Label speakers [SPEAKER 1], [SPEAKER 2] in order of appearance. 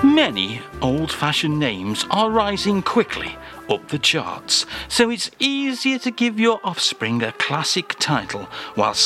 [SPEAKER 1] Many old-fashioned names are rising quickly up the charts, so it's easier to give your offspring a classic title while